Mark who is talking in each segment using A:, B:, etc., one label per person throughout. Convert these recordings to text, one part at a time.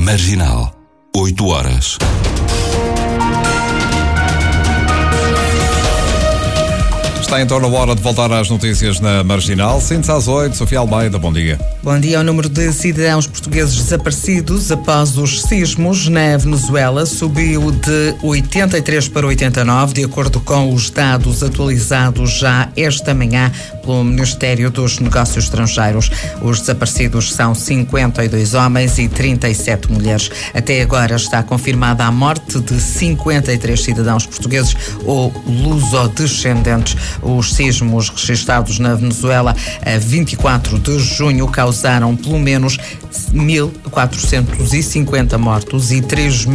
A: Marginal, 8 horas.
B: Está então na hora de voltar às notícias na Marginal. Sente-se às 8, Sofia Almeida, bom dia.
C: Bom dia. O número de cidadãos portugueses desaparecidos após os sismos na Venezuela subiu de 83 para 89, de acordo com os dados atualizados já esta manhã pelo Ministério dos Negócios Estrangeiros. Os desaparecidos são 52 homens e 37 mulheres. Até agora está confirmada a morte de 53 cidadãos portugueses ou lusodescendentes. Os sismos registrados na Venezuela a 24 de junho causaram pelo menos 1.450 mortos e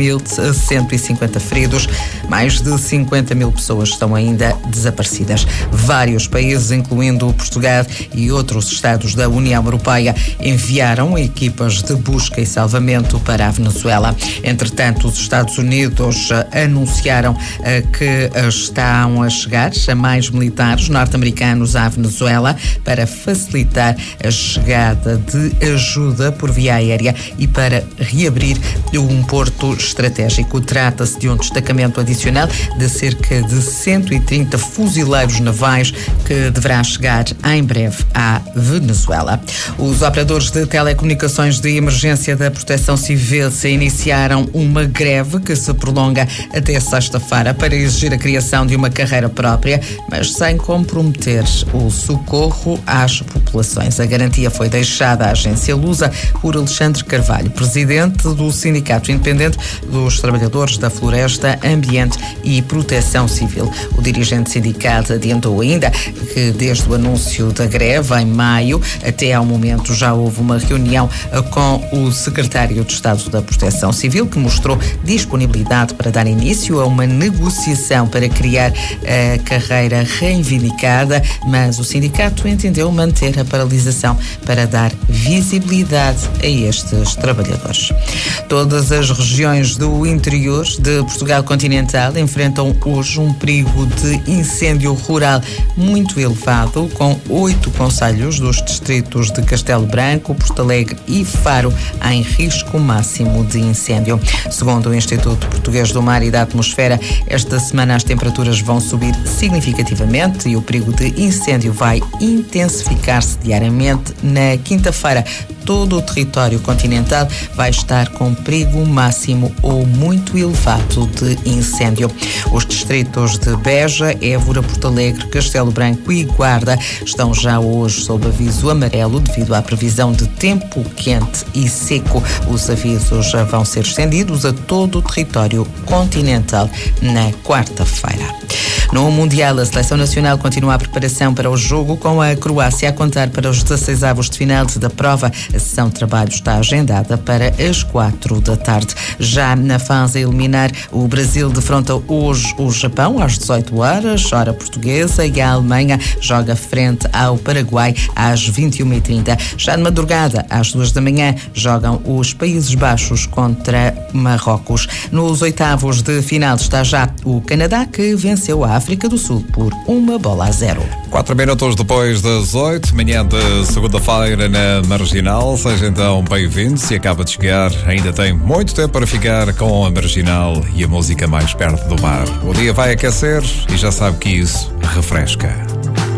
C: 3.150 feridos. Mais de 50 mil pessoas estão ainda desaparecidas. Vários países, incluindo Portugal e outros estados da União Europeia, enviaram equipas de busca e salvamento para a Venezuela. Entretanto, os Estados Unidos anunciaram que estão a chegar mais militares norte-americanos à Venezuela para facilitar a chegada de ajuda por via aérea e para reabrir um porto estratégico. Trata-se de um destacamento adicional de cerca de 130 fuzileiros navais que deverá chegar em breve à Venezuela. Os operadores de telecomunicações de emergência da Proteção Civil iniciaram uma greve que se prolonga até sexta-feira para exigir a criação de uma carreira própria, mas sem comprometer o socorro às populações. A garantia foi deixada à agência Lusa por Alexandre Carvalho, presidente do Sindicato Independente dos Trabalhadores da Floresta, Ambiente e Proteção Civil. O dirigente sindical adiantou ainda que desde o anúncio da greve em maio até ao momento já houve uma reunião com o secretário de Estado da Proteção Civil, que mostrou disponibilidade para dar início a uma negociação para criar a carreira reivindicada, mas o sindicato entendeu manter a paralisação para dar visibilidade a estes trabalhadores. Todas as regiões do interior de Portugal continental enfrentam hoje um perigo de incêndio rural muito elevado, com 8 concelhos dos distritos de Castelo Branco, Porto Alegre e Faro em risco máximo de incêndio. Segundo o Instituto Português do Mar e da Atmosfera, esta semana as temperaturas vão subir significativamente e o perigo de incêndio vai intensificar-se diariamente. Na quinta-feira, todo o território continental vai estar com perigo máximo ou muito elevado de incêndio. Os distritos de Beja, Évora, Porto Alegre, Castelo Branco e Guarda estão já hoje sob aviso amarelo devido à previsão de tempo quente e seco. Os avisos já vão ser estendidos a todo o território continental na quarta-feira. No Mundial, a Seleção Nacional continua a preparação para o jogo com a Croácia a contar para os 16avos de final da prova. A sessão de trabalho está agendada para as 4 da tarde. Já na fase a eliminar, o Brasil defronta hoje o Japão às 18 horas, hora portuguesa, e a Alemanha joga frente ao Paraguai às 21h30. Já de madrugada, às 2 da manhã, jogam os Países Baixos contra Marrocos. Nos oitavos de final está já o Canadá, que venceu a África do Sul por 1-0.
B: 4 minutos depois das 8, manhã de segunda-feira na Marginal. Seja então bem-vindo. Se acaba de chegar, ainda tem muito tempo para ficar com a Marginal e a música mais perto do mar. O dia vai aquecer e já sabe que isso refresca.